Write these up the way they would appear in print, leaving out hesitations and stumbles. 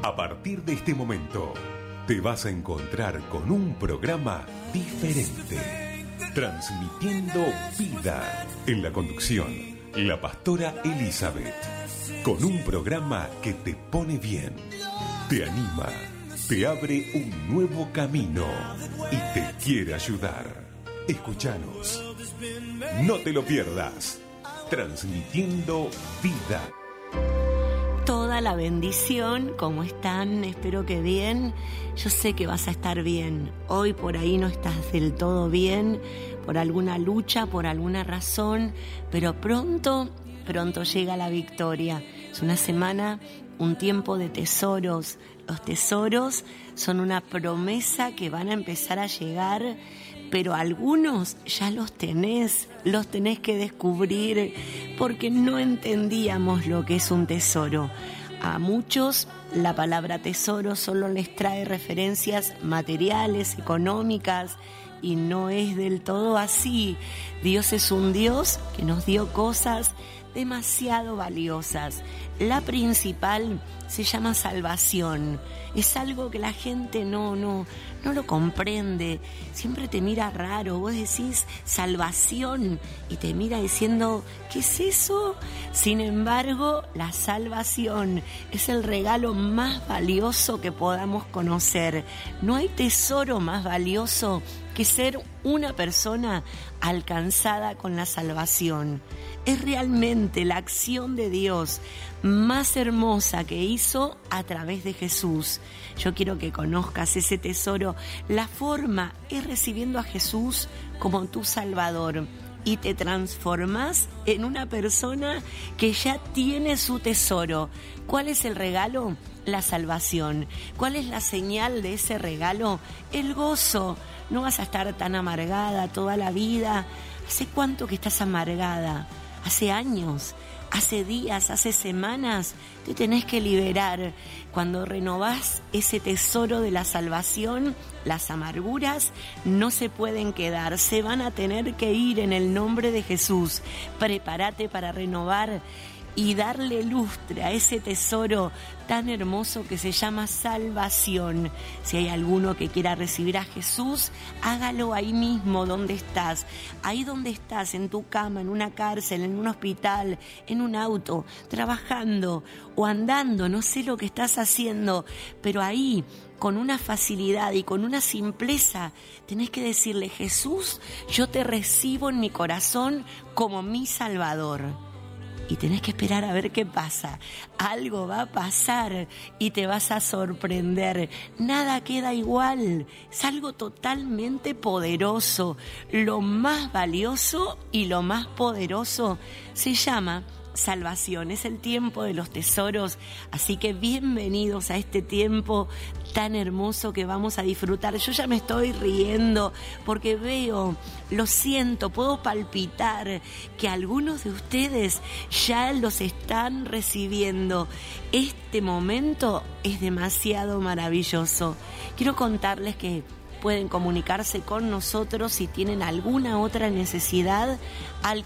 A partir de este momento, te vas a encontrar con un programa diferente, transmitiendo vida. En la conducción, la pastora Elizabeth, con un programa que te pone bien, te anima, te abre un nuevo camino y te quiere ayudar. Escúchanos, no te lo pierdas, transmitiendo vida. Toda la bendición, ¿cómo están? Espero que bien. Yo sé que vas a estar bien. Hoy por ahí no estás del todo bien, por alguna lucha, por alguna razón, pero pronto llega la victoria. Es una semana, un tiempo de tesoros. Los tesoros son una promesa que van a empezar a llegar, pero algunos ya los tenés que descubrir porque no entendíamos lo que es un tesoro. A muchos la palabra tesoro solo les trae referencias materiales, económicas, y no es del todo así. Dios es un Dios que nos dio cosas demasiado valiosas. La principal se llama salvación. Es algo que la gente no lo comprende. Siempre te mira raro. Vos decís salvación y te mira diciendo, ¿qué es eso? Sin embargo, la salvación es el regalo más valioso que podamos conocer. No hay tesoro más valioso que ser una persona alcanzada con la salvación. Es realmente la acción de Dios más hermosa que hizo a través de Jesús. Yo quiero que conozcas ese tesoro. La forma es recibiendo a Jesús como tu Salvador y te transformas en una persona que ya tiene su tesoro. ¿Cuál es el regalo? La salvación. ¿Cuál es la señal de ese regalo? El gozo. No vas a estar tan amargada toda la vida. ¿Hace cuánto que estás amargada? ¿Hace años? ¿Hace días? ¿Hace semanas? Te tenés que liberar. Cuando renovás ese tesoro de la salvación, las amarguras no se pueden quedar, se van a tener que ir en el nombre de Jesús. Prepárate para renovar y darle lustre a ese tesoro tan hermoso que se llama salvación. Si hay alguno que quiera recibir a Jesús, hágalo ahí mismo donde estás. Ahí donde estás, en tu cama, en una cárcel, en un hospital, en un auto, trabajando o andando, no sé lo que estás haciendo, pero ahí, con una facilidad y con una simpleza, tenés que decirle, Jesús, yo te recibo en mi corazón como mi Salvador. Y tenés que esperar a ver qué pasa. Algo va a pasar y te vas a sorprender. Nada queda igual. Es algo totalmente poderoso. Lo más valioso y lo más poderoso se llama salvación. Es el tiempo de los tesoros. Así que bienvenidos a este tiempo tan hermoso que vamos a disfrutar. Yo ya me estoy riendo porque veo, lo siento, puedo palpitar que algunos de ustedes ya los están recibiendo. Este momento es demasiado maravilloso. Quiero contarles que pueden comunicarse con nosotros si tienen alguna otra necesidad al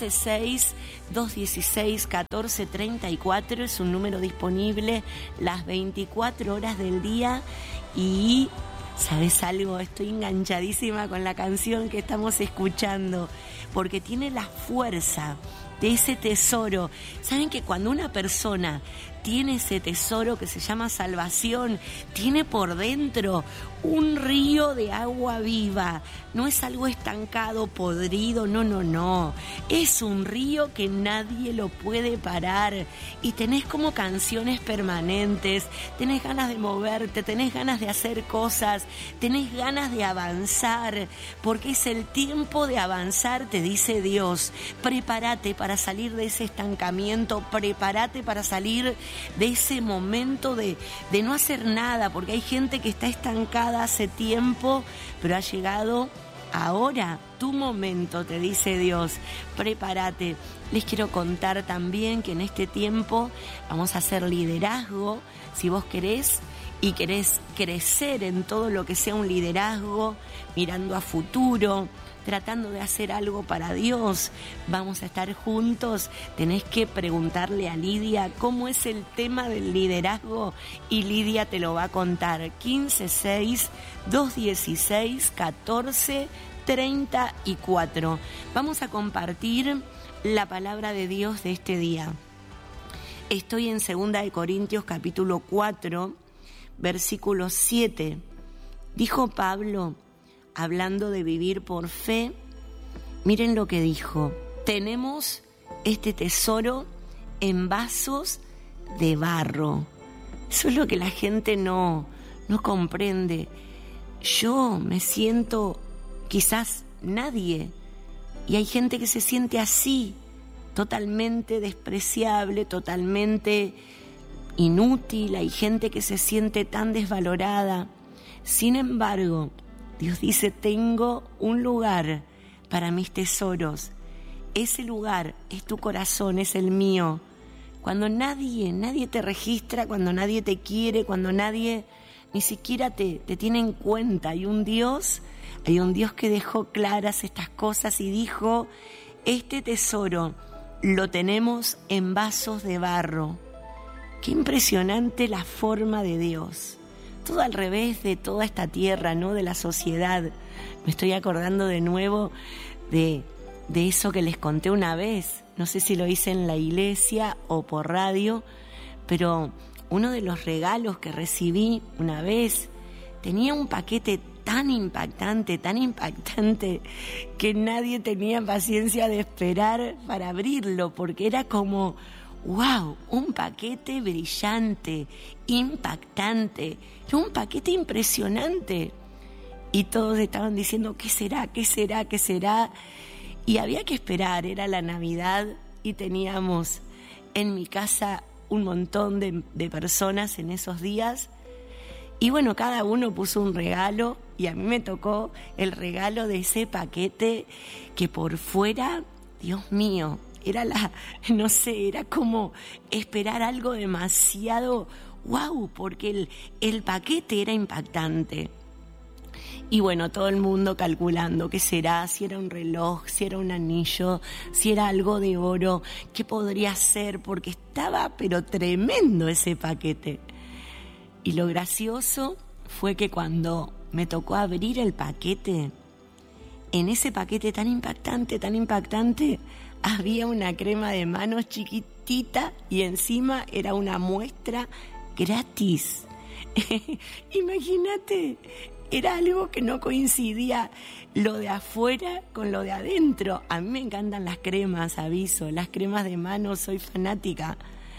156-216-1434. Es un número disponible las 24 horas del día. Y ¿sabes algo? Estoy enganchadísima con la canción que estamos escuchando porque tiene la fuerza de ese tesoro. ¿Saben que cuando una persona tiene ese tesoro que se llama salvación, tiene por dentro un río de agua viva? No es algo estancado, podrido, no. Es un río que nadie lo puede parar y tenés como canciones permanentes, tenés ganas de moverte, tenés ganas de hacer cosas, tenés ganas de avanzar, porque es el tiempo de avanzar, te dice Dios. Prepárate para salir de ese estancamiento, prepárate para salir de ese momento de no hacer nada, porque hay gente que está estancada hace tiempo, pero ha llegado ahora tu momento, te dice Dios. Prepárate. Les quiero contar también que en este tiempo vamos a hacer liderazgo. Si vos querés y querés crecer en todo lo que sea un liderazgo, mirando a futuro, tratando de hacer algo para Dios, vamos a estar juntos, tenés que preguntarle a Lidia cómo es el tema del liderazgo y Lidia te lo va a contar. 156-216-1434. Vamos a compartir la palabra de Dios de este día. Estoy en 2 Corintios capítulo 4, versículo 7. Dijo Pablo, hablando de vivir por fe, miren lo que dijo: tenemos este tesoro en vasos de barro. Eso es lo que la gente no comprende. Yo me siento quizás nadie, y hay gente que se siente así, totalmente despreciable, totalmente inútil, hay gente que se siente tan desvalorada. Sin embargo, Dios dice, tengo un lugar para mis tesoros. Ese lugar es tu corazón, es el mío. Cuando nadie te registra, cuando nadie te quiere, cuando nadie ni siquiera te tiene en cuenta, hay un Dios que dejó claras estas cosas y dijo, este tesoro lo tenemos en vasos de barro. Qué impresionante la forma de Dios. Todo al revés de toda esta tierra, ¿no? De la sociedad. Me estoy acordando de nuevo de eso que les conté una vez. No sé si lo hice en la iglesia o por radio, pero uno de los regalos que recibí una vez tenía un paquete tan impactante, que nadie tenía paciencia de esperar para abrirlo, porque era como, wow, un paquete brillante, impactante, era un paquete impresionante. Y todos estaban diciendo, ¿qué será? ¿Qué será? ¿Qué será? Y había que esperar, era la Navidad y teníamos en mi casa un montón de personas en esos días. Y bueno, cada uno puso un regalo y a mí me tocó el regalo de ese paquete que por fuera, Dios mío, era era como esperar algo demasiado wow, porque el paquete era impactante. Y bueno, todo el mundo calculando qué será, si era un reloj, si era un anillo, si era algo de oro, qué podría ser, porque estaba pero tremendo ese paquete. Y lo gracioso fue que cuando me tocó abrir el paquete, en ese paquete tan impactante, había una crema de manos chiquitita y encima era una muestra gratis. Imagínate, era algo que no coincidía lo de afuera con lo de adentro. A mí me encantan las cremas, aviso, las cremas de manos, soy fanática.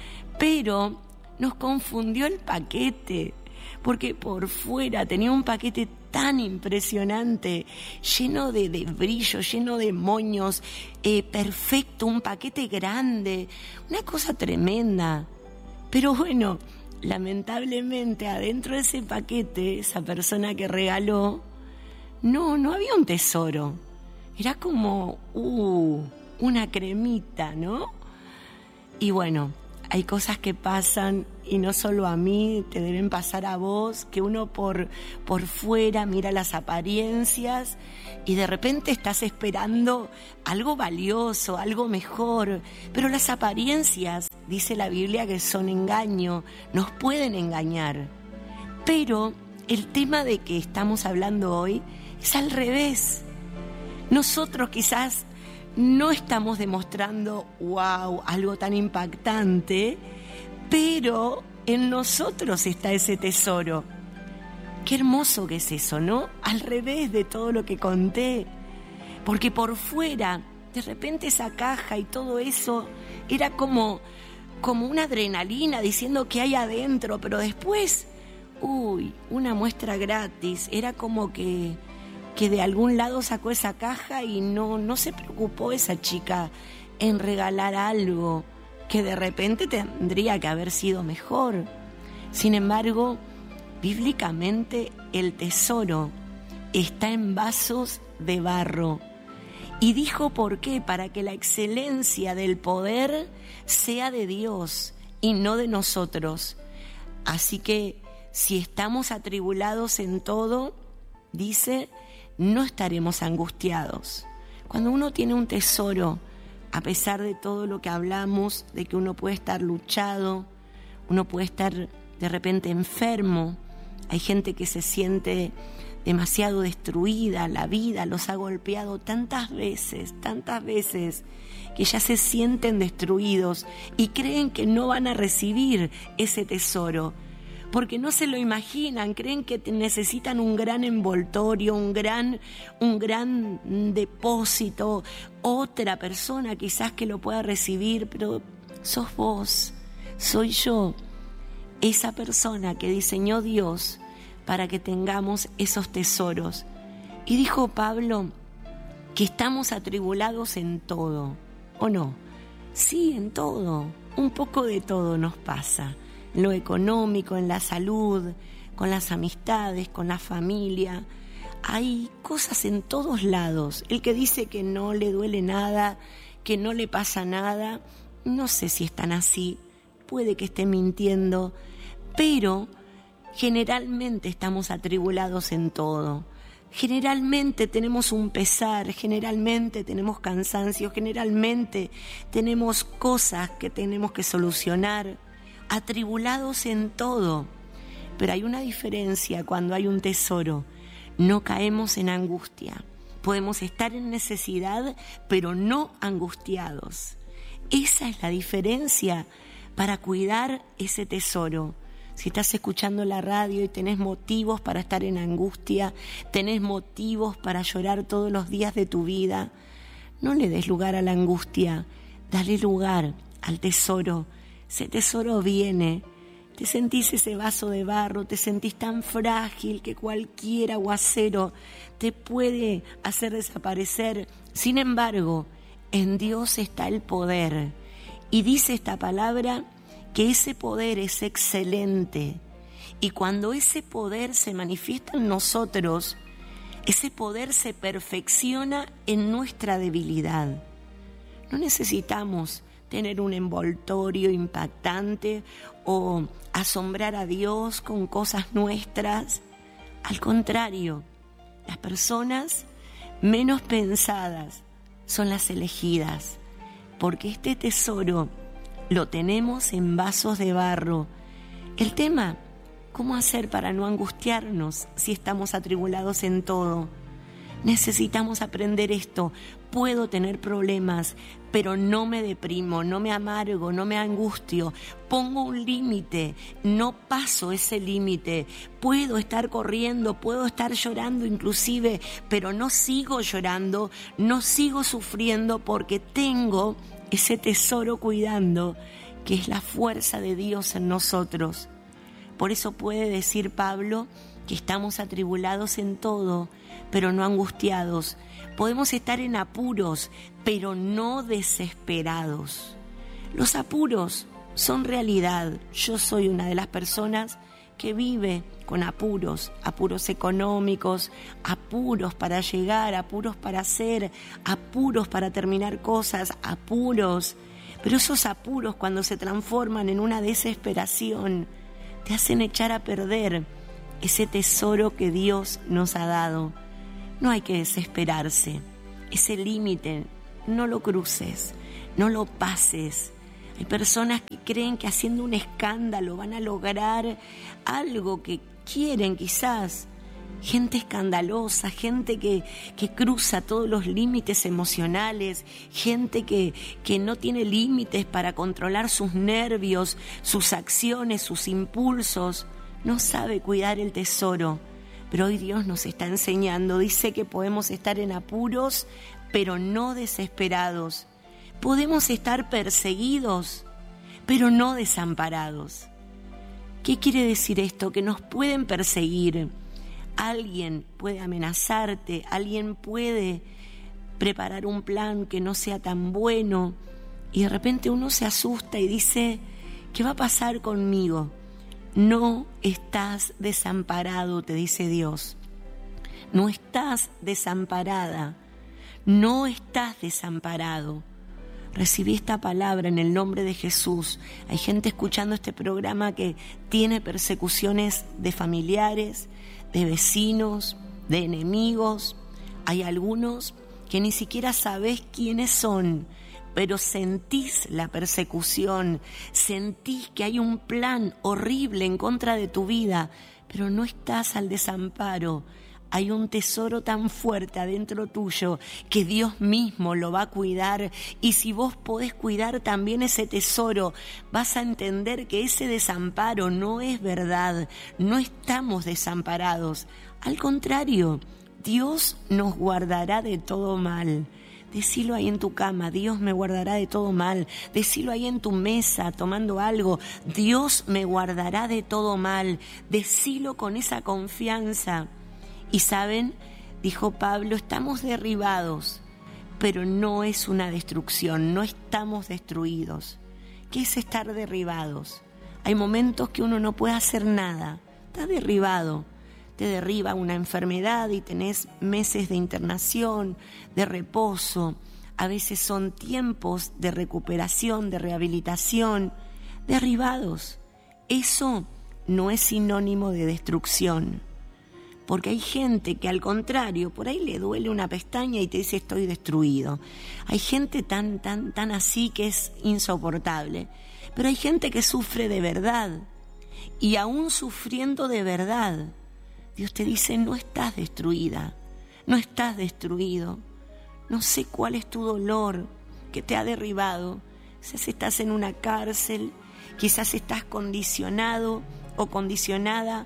Pero nos confundió el paquete, porque por fuera tenía un paquete tan impresionante, lleno de brillo, lleno de moños, perfecto, un paquete grande, una cosa tremenda. Pero bueno, lamentablemente adentro de ese paquete, esa persona que regaló, no había un tesoro, era como una cremita, ¿no? Y bueno, hay cosas que pasan y no solo a mí, te deben pasar a vos, que uno por fuera mira las apariencias y de repente estás esperando algo valioso, algo mejor, pero las apariencias, dice la Biblia, que son engaño, nos pueden engañar. Pero el tema de que estamos hablando hoy es al revés. Nosotros quizás no estamos demostrando, wow, algo tan impactante, pero en nosotros está ese tesoro. Qué hermoso que es eso, ¿no? Al revés de todo lo que conté. Porque por fuera, de repente esa caja y todo eso era como una adrenalina diciendo que hay adentro, pero después, una muestra gratis. Era como que de algún lado sacó esa caja y no se preocupó esa chica en regalar algo que de repente tendría que haber sido mejor. Sin embargo, bíblicamente el tesoro está en vasos de barro. Y dijo por qué, para que la excelencia del poder sea de Dios y no de nosotros. Así que si estamos atribulados en todo, dice, no estaremos angustiados. Cuando uno tiene un tesoro, a pesar de todo lo que hablamos, de que uno puede estar luchado, uno puede estar de repente enfermo, hay gente que se siente demasiado destruida, la vida los ha golpeado tantas veces, que ya se sienten destruidos y creen que no van a recibir ese tesoro, porque no se lo imaginan, creen que necesitan un gran envoltorio, un gran depósito, otra persona quizás que lo pueda recibir, pero sos vos, soy yo, esa persona que diseñó Dios para que tengamos esos tesoros. Y dijo Pablo que estamos atribulados en todo, ¿o no? Sí, en todo, un poco de todo nos pasa, en lo económico, en la salud, con las amistades, con la familia. Hay cosas en todos lados. El que dice que no le duele nada, que no le pasa nada, no sé si están así, puede que esté mintiendo, pero generalmente estamos atribulados en todo. Generalmente tenemos un pesar, generalmente tenemos cansancio, generalmente tenemos cosas que tenemos que solucionar, atribulados en todo. Pero hay una diferencia cuando hay un tesoro. No caemos en angustia. Podemos estar en necesidad, pero no angustiados. Esa es la diferencia para cuidar ese tesoro. Si estás escuchando la radio y tenés motivos para estar en angustia, tenés motivos para llorar todos los días de tu vida, no le des lugar a la angustia, dale lugar al tesoro. Ese tesoro viene, te sentís ese vaso de barro, te sentís tan frágil que cualquier aguacero te puede hacer desaparecer. Sin embargo, en Dios está el poder. Y dice esta palabra que ese poder es excelente, y cuando ese poder se manifiesta en nosotros, ese poder se perfecciona en nuestra debilidad. No necesitamos tener un envoltorio impactante o asombrar a Dios con cosas nuestras. Al contrario, las personas menos pensadas son las elegidas, porque este tesoro lo tenemos en vasos de barro. El tema, ¿cómo hacer para no angustiarnos si estamos atribulados en todo? Necesitamos aprender esto. Puedo tener problemas, pero no me deprimo, no me amargo, no me angustio. Pongo un límite, no paso ese límite. Puedo estar corriendo, puedo estar llorando inclusive, pero no sigo llorando, no sigo sufriendo porque tengo ese tesoro cuidando, que es la fuerza de Dios en nosotros. Por eso puede decir Pablo que estamos atribulados en todo, pero no angustiados. Podemos estar en apuros, pero no desesperados. Los apuros son realidad. Yo soy una de las personas que vive con apuros económicos, apuros para llegar, apuros para hacer, apuros para terminar cosas, apuros. Pero esos apuros, cuando se transforman en una desesperación, te hacen echar a perder ese tesoro que Dios nos ha dado. No hay que desesperarse. Ese límite no lo cruces, no lo pases. Hay personas que creen que haciendo un escándalo van a lograr algo que quieren quizás. Gente escandalosa, gente que cruza todos los límites emocionales, gente que no tiene límites para controlar sus nervios, sus acciones, sus impulsos. No sabe cuidar el tesoro. Pero hoy Dios nos está enseñando, dice que podemos estar en apuros, pero no desesperados. Podemos estar perseguidos, pero no desamparados. ¿Qué quiere decir esto? Que nos pueden perseguir. Alguien puede amenazarte, alguien puede preparar un plan que no sea tan bueno y de repente uno se asusta y dice, ¿qué va a pasar conmigo? No estás desamparado, te dice Dios. No estás desamparada, no estás desamparado. Recibí esta palabra en el nombre de Jesús. Hay gente escuchando este programa que tiene persecuciones de familiares, de vecinos, de enemigos. Hay algunos que ni siquiera sabés quiénes son, pero sentís la persecución, sentís que hay un plan horrible en contra de tu vida, pero no estás al desamparo. Hay un tesoro tan fuerte adentro tuyo que Dios mismo lo va a cuidar, y si vos podés cuidar también ese tesoro, vas a entender que ese desamparo no es verdad. No estamos desamparados, al contrario, Dios nos guardará de todo mal. Decilo ahí en tu cama, Dios me guardará de todo mal. Decilo ahí en tu mesa, tomando algo, Dios me guardará de todo mal. Decilo con esa confianza. Y saben, dijo Pablo, estamos derribados, pero no es una destrucción, no estamos destruidos. ¿Qué es estar derribados? Hay momentos que uno no puede hacer nada, está derribado. Te derriba una enfermedad y tenés meses de internación, de reposo. A veces son tiempos de recuperación, de rehabilitación. Derribados. Eso no es sinónimo de destrucción. Porque hay gente que al contrario, por ahí le duele una pestaña y te dice estoy destruido. Hay gente tan así que es insoportable. Pero hay gente que sufre de verdad. Y aún sufriendo de verdad, Dios te dice no estás destruida, no estás destruido. No sé cuál es tu dolor que te ha derribado. Quizás estás en una cárcel, quizás estás condicionado o condicionada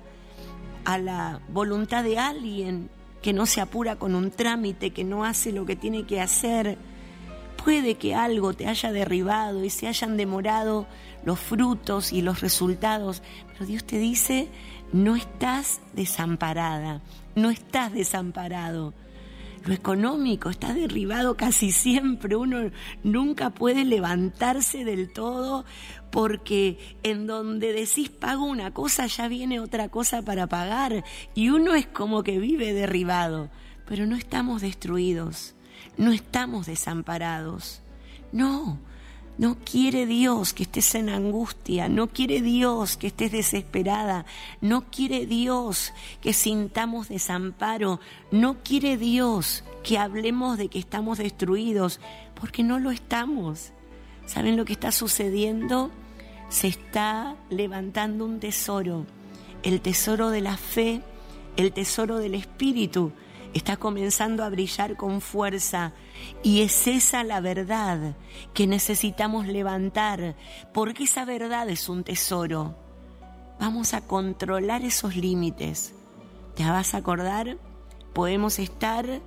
a la voluntad de alguien que no se apura con un trámite, que no hace lo que tiene que hacer. Puede que algo te haya derribado y se hayan demorado los frutos y los resultados, pero Dios te dice, no estás desamparada, no estás desamparado. Lo económico está derribado casi siempre, uno nunca puede levantarse del todo porque en donde decís pago una cosa ya viene otra cosa para pagar y uno es como que vive derribado, pero no estamos destruidos, no estamos desamparados, no quiere Dios que estés en angustia, no quiere Dios que estés desesperada, no quiere Dios que sintamos desamparo, no quiere Dios que hablemos de que estamos destruidos, porque no lo estamos. ¿Saben lo que está sucediendo? Se está levantando un tesoro, el tesoro de la fe, el tesoro del Espíritu, está comenzando a brillar con fuerza y es esa la verdad que necesitamos levantar, porque esa verdad es un tesoro. Vamos a controlar esos límites. ¿Te vas a acordar? Podemos estar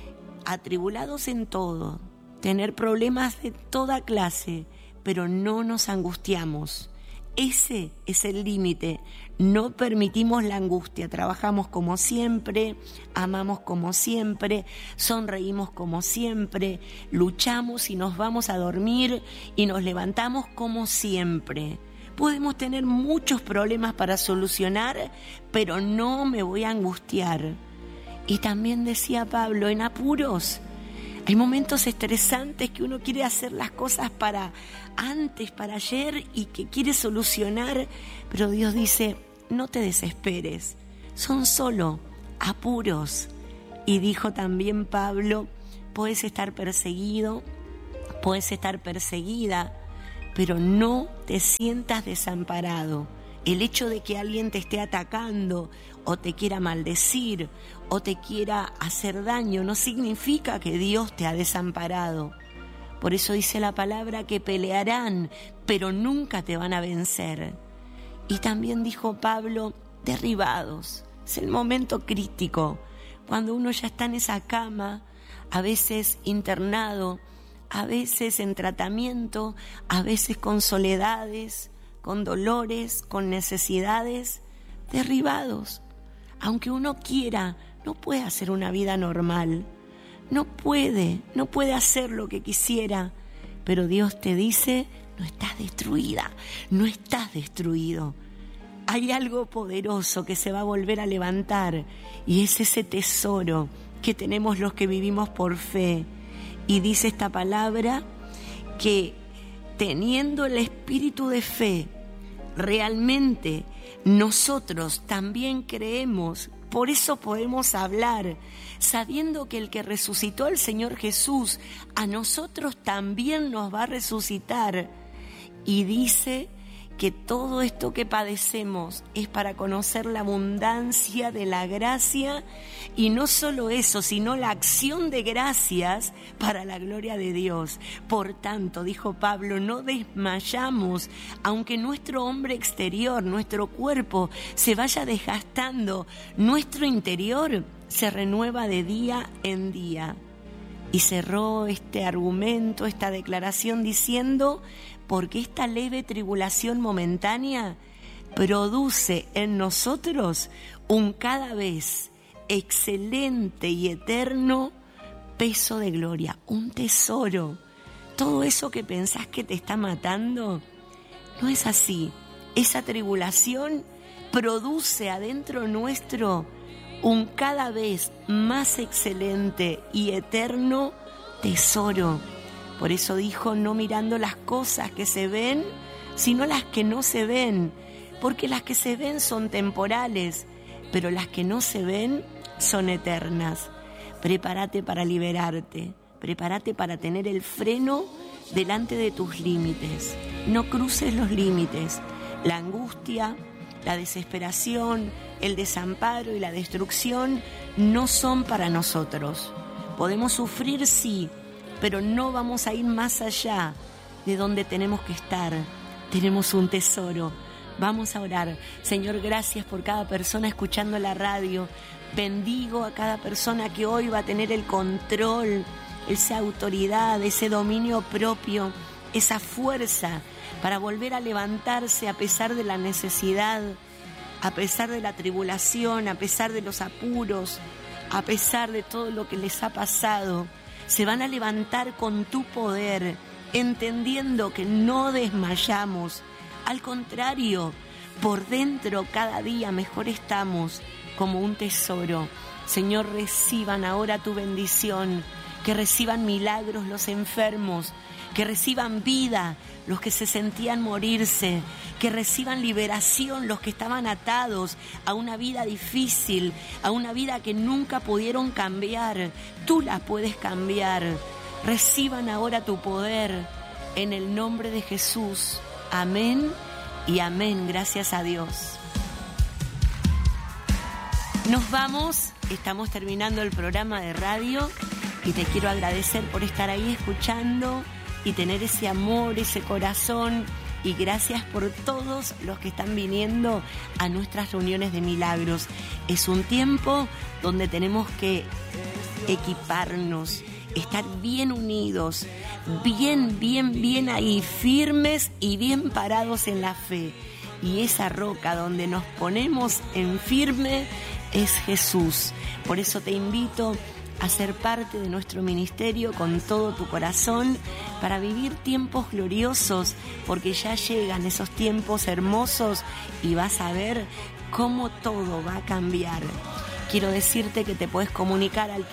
atribulados en todo, tener problemas de toda clase, pero no nos angustiamos. Ese es el límite. No permitimos la angustia. Trabajamos como siempre, amamos como siempre, sonreímos como siempre, luchamos y nos vamos a dormir y nos levantamos como siempre. Podemos tener muchos problemas para solucionar, pero no me voy a angustiar. Y también decía Pablo, en apuros. Hay momentos estresantes que uno quiere hacer las cosas para antes, para ayer y que quiere solucionar, pero Dios dice, no te desesperes, son solo apuros. Y dijo también Pablo, puedes estar perseguido, puedes estar perseguida, pero no te sientas desamparado. El hecho de que alguien te esté atacando o te quiera maldecir o te quiera hacer daño no significa que Dios te ha desamparado. Por eso dice la palabra que pelearán, pero nunca te van a vencer. Y también dijo Pablo, derribados. Es el momento crítico, cuando uno ya está en esa cama, a veces internado, a veces en tratamiento, a veces con soledades, con dolores, con necesidades, derribados. Aunque uno quiera, no puede hacer una vida normal. No puede hacer lo que quisiera. Pero Dios te dice, no estás destruida, no estás destruido. Hay algo poderoso que se va a volver a levantar y es ese tesoro que tenemos los que vivimos por fe. Y dice esta palabra que teniendo el espíritu de fe, realmente nosotros también creemos. Por eso podemos hablar, sabiendo que el que resucitó al Señor Jesús, a nosotros también nos va a resucitar. Y dice que todo esto que padecemos es para conocer la abundancia de la gracia, y no solo eso, sino la acción de gracias para la gloria de Dios. Por tanto, dijo Pablo, no desmayamos, aunque nuestro hombre exterior, nuestro cuerpo, se vaya desgastando, nuestro interior se renueva de día en día. Y cerró este argumento, esta declaración diciendo: porque esta leve tribulación momentánea produce en nosotros un cada vez excelente y eterno peso de gloria, un tesoro. Todo eso que pensás que te está matando, no es así. Esa tribulación produce adentro nuestro un cada vez más excelente y eterno tesoro. Por eso dijo, no mirando las cosas que se ven, sino las que no se ven, porque las que se ven son temporales, pero las que no se ven son eternas. Prepárate para liberarte, prepárate para tener el freno delante de tus límites. No cruces los límites. La angustia, la desesperación, el desamparo y la destrucción no son para nosotros. Podemos sufrir, sí, pero no vamos a ir más allá de donde tenemos que estar. Tenemos un tesoro. Vamos a orar. Señor, gracias por cada persona escuchando la radio. Bendigo a cada persona que hoy va a tener el control, esa autoridad, ese dominio propio, esa fuerza para volver a levantarse a pesar de la necesidad, a pesar de la tribulación, a pesar de los apuros, a pesar de todo lo que les ha pasado. Se van a levantar con tu poder, entendiendo que no desmayamos. Al contrario, por dentro cada día mejor estamos, como un tesoro. Señor, reciban ahora tu bendición, que reciban milagros los enfermos, que reciban vida los que se sentían morirse, que reciban liberación los que estaban atados a una vida difícil, a una vida que nunca pudieron cambiar. Tú la puedes cambiar. Reciban ahora tu poder en el nombre de Jesús. Amén y amén. Gracias a Dios. Nos vamos, estamos terminando el programa de radio y te quiero agradecer por estar ahí escuchando y tener ese amor, ese corazón, y gracias por todos los que están viniendo a nuestras reuniones de milagros. Es un tiempo donde tenemos que equiparnos, estar bien unidos, bien ahí, firmes y bien parados en la fe. Y esa roca donde nos ponemos en firme es Jesús. Por eso te invito a ser parte de nuestro ministerio con todo tu corazón para vivir tiempos gloriosos, porque ya llegan esos tiempos hermosos y vas a ver cómo todo va a cambiar. Quiero decirte que te puedes comunicar al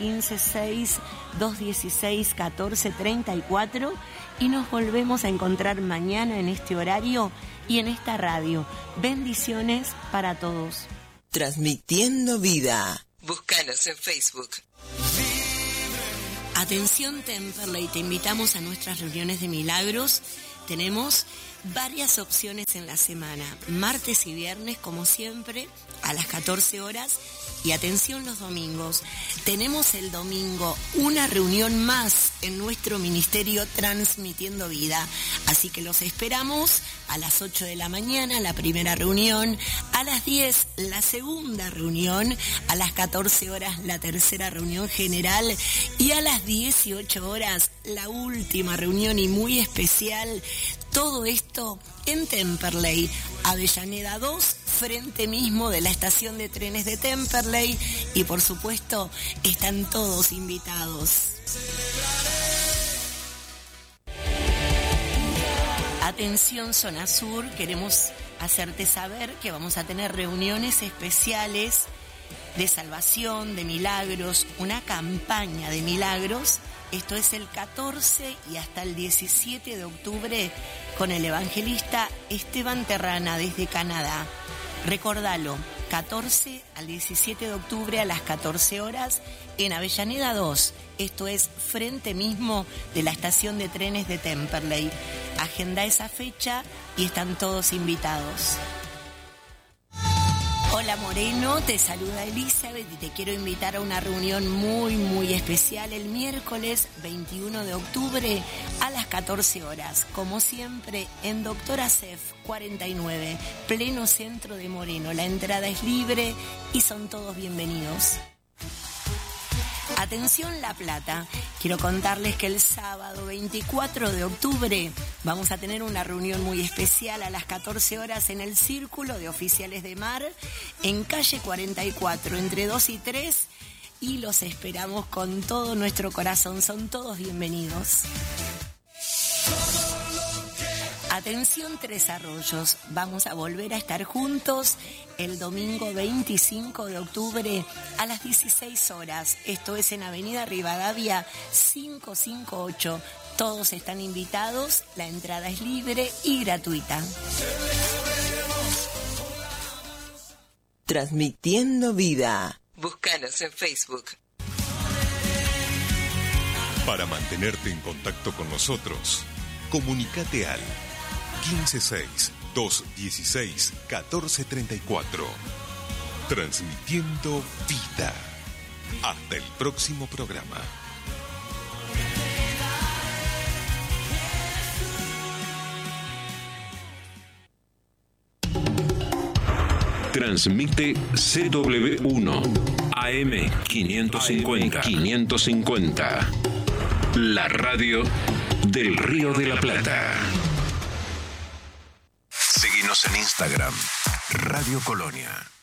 156-216-1434 y nos volvemos a encontrar mañana en este horario y en esta radio. Bendiciones para todos. Transmitiendo vida. Búscanos en Facebook. Atención Temperley, te invitamos a nuestras reuniones de milagros. Tenemos varias opciones en la semana, martes y viernes como siempre a las 14 horas. Y atención los domingos, tenemos el domingo una reunión más en nuestro ministerio Transmitiendo Vida. Así que los esperamos a las 8 de la mañana, la primera reunión, a las 10 la segunda reunión, a las 14 horas la tercera reunión general y a las 18 horas la última reunión y muy especial. Todo esto en Temperley, Avellaneda 2, frente mismo de la estación de trenes de Temperley, y por supuesto están todos invitados. Atención Zona Sur, queremos hacerte saber que vamos a tener reuniones especiales de salvación, de milagros, una campaña de milagros. Esto es el 14 y hasta el 17 de octubre con el evangelista Esteban Terrana desde Canadá. Recordalo, 14 al 17 de octubre a las 14 horas en Avellaneda 2. Esto es frente mismo de la estación de trenes de Temperley. Agenda esa fecha y están todos invitados. Hola Moreno, te saluda Elizabeth y te quiero invitar a una reunión muy especial el miércoles 21 de octubre a las 14 horas. Como siempre, en Doctora Cef 49, pleno centro de Moreno. La entrada es libre y son todos bienvenidos. Atención La Plata, quiero contarles que el sábado 24 de octubre vamos a tener una reunión muy especial a las 14 horas en el Círculo de Oficiales de Mar, en calle 44, entre 2 y 3, y los esperamos con todo nuestro corazón, son todos bienvenidos. Atención Tres Arroyos, vamos a volver a estar juntos el domingo 25 de octubre a las 16 horas. Esto es en Avenida Rivadavia 558. Todos están invitados, la entrada es libre y gratuita. Transmitiendo vida. Búscanos en Facebook. Para mantenerte en contacto con nosotros, comunícate al 156-216-1434. Transmitiendo vida. Hasta el próximo programa. Transmite CW1 AM 550. La radio del Río de la Plata. Seguinos en Instagram, Radio Colonia.